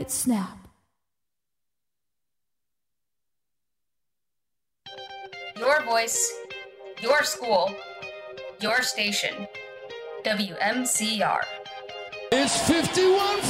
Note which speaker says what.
Speaker 1: It's Snap.
Speaker 2: Your voice, your school, your station. WMCR.
Speaker 3: It's 51-49.